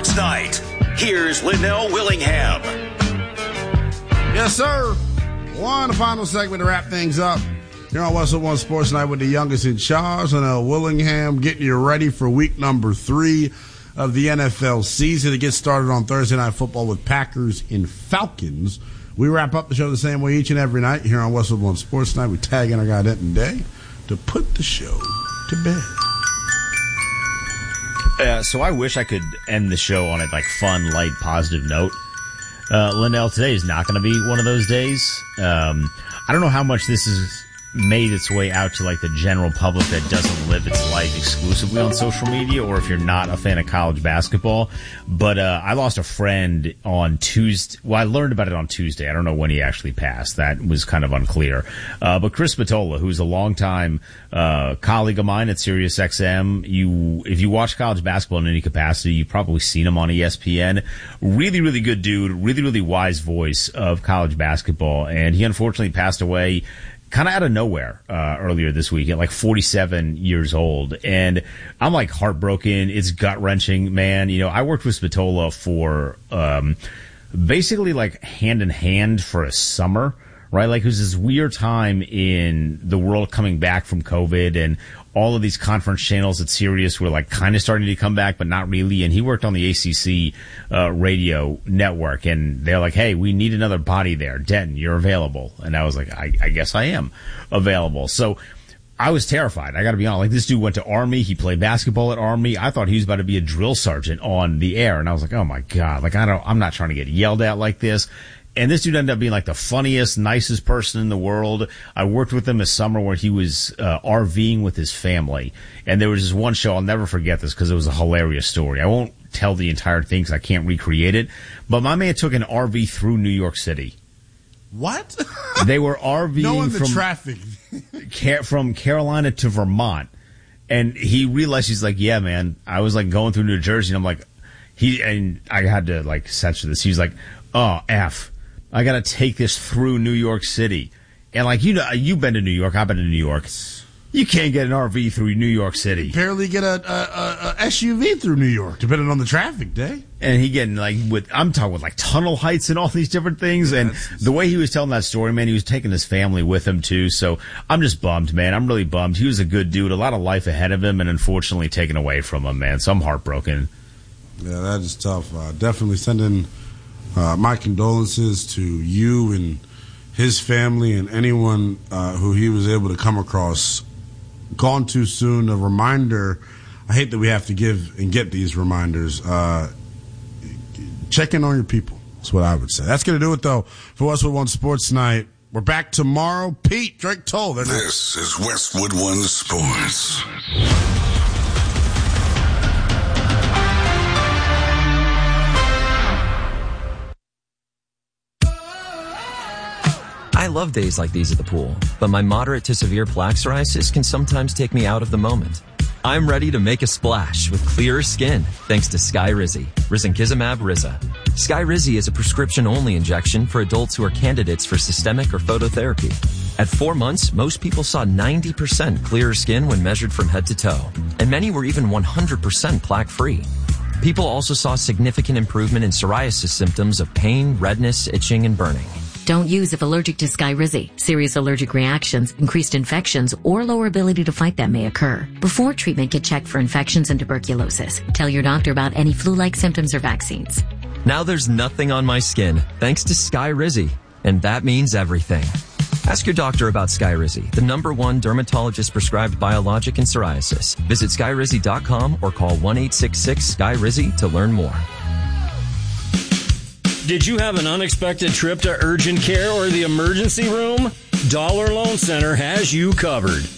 Sports Night. Here's Linnell Willingham. Yes, sir. One final segment to wrap things up here on Westwood One Sports Night with the youngest in charge, Linnell Willingham, getting you ready for week number 3 of the NFL season. It gets started on Thursday Night Football with Packers and Falcons. We wrap up the show the same way each and every night here on Westwood One Sports Night. We tag in our guy Denton Day to put the show to bed. So I wish I could end the show on a fun, light, positive note. Linnell, today is not going to be one of those days. I don't know how much this has made its way out to the general public that doesn't live its life exclusively on social media, or if you're not a fan of college basketball. But I lost a friend on Tuesday. Well, I learned about it on Tuesday. I don't know when he actually passed. That was kind of unclear. But Chris Spatola, who's a longtime colleague of mine at SiriusXM, if you watch college basketball in any capacity, you've probably seen him on ESPN. Really, really good dude. Really, really wise voice of college basketball. And he unfortunately passed away kind of out of nowhere earlier this week at 47 years old. And I'm heartbroken. It's gut-wrenching, man. I worked with Spatola for basically hand in hand for a summer, right? It was this weird time in the world coming back from COVID, and all of these conference channels at Sirius were kind of starting to come back, but not really. And he worked on the ACC radio network, and they're like, "Hey, we need another body there. Denton, you're available." And I was like, I guess I am available. So I was terrified. I got to be honest. This dude went to Army. He played basketball at Army. I thought he was about to be a drill sergeant on the air, and I was like, "Oh my God!" I'm not trying to get yelled at like this. And this dude ended up being the funniest, nicest person in the world. I worked with him this summer where he was RVing with his family. And there was this one show, I'll never forget this because it was a hilarious story. I won't tell the entire thing because I can't recreate it. But my man took an RV through New York City. What? They were RVing from traffic. from Carolina to Vermont. And he realized, he's like, yeah, man, I was going through New Jersey. And I'm like, and I had to censor this. He's like, oh, F. I got to take this through New York City. And you've been to New York. I've been to New York. You can't get an RV through New York City. Barely get a SUV through New York, depending on the traffic day. And he getting I'm talking with tunnel heights and all these different things. And the way he was telling that story, man, he was taking his family with him too. So I'm just bummed, man. I'm really bummed. He was a good dude, a lot of life ahead of him, and unfortunately taken away from him, man. So I'm heartbroken. Yeah, that is tough. Definitely sending my condolences to you and his family and anyone who he was able to come across. Gone too soon. A reminder. I hate that we have to give and get these reminders. Check in on your people. That's what I would say. That's going to do it, though, for Westwood One Sports Night. We're back tomorrow. Pete, Drake Toll. This is Westwood One Sports. I love days like these at the pool, but my moderate to severe plaque psoriasis can sometimes take me out of the moment. I'm ready to make a splash with clearer skin thanks to Skyrizi, risankizumab Riza. Skyrizi is a prescription-only injection for adults who are candidates for systemic or phototherapy. At 4 months, most people saw 90% clearer skin when measured from head to toe, and many were even 100% plaque-free. People also saw significant improvement in psoriasis symptoms of pain, redness, itching, and burning. Don't use if allergic to Skyrizi. Serious allergic reactions, increased infections, or lower ability to fight them may occur. Before treatment, get checked for infections and tuberculosis. Tell your doctor about any flu-like symptoms or vaccines. Now there's nothing on my skin thanks to Skyrizi, and that means everything. Ask your doctor about Skyrizi, the #1 dermatologist-prescribed biologic in psoriasis. Visit Skyrizi.com or call 1-866-SKYRIZI to learn more. Did you have an unexpected trip to urgent care or the emergency room? Dollar Loan Center has you covered.